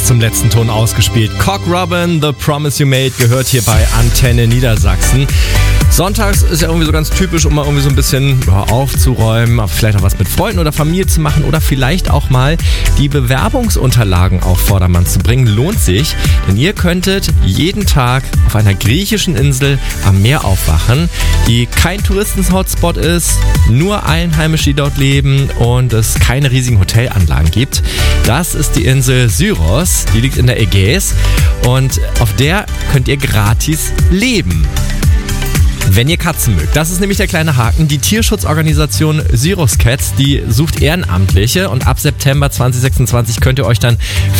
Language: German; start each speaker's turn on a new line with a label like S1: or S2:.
S1: zum letzten Ton ausgespielt. Cock Robin, The Promise You Made, gehört hier bei Antenne Niedersachsen. Sonntags ist ja irgendwie so ganz typisch, um mal irgendwie so ein bisschen aufzuräumen, vielleicht auch was mit Freunden oder Familie zu machen oder vielleicht auch mal die Bewerbungsunterlagen auf Vordermann zu bringen. Lohnt sich, denn ihr könntet jeden Tag auf einer griechischen Insel am Meer aufwachen, die kein Touristen-Hotspot ist, nur Einheimische, die dort leben und es keine riesigen Hotelanlagen gibt. Das ist die Insel Syros, die liegt in der Ägäis und auf der könnt ihr gratis leben. Wenn ihr Katzen mögt. Das ist nämlich der kleine Haken. Die Tierschutzorganisation Syros Cats, die sucht Ehrenamtliche und ab September 2026 könnt ihr euch dann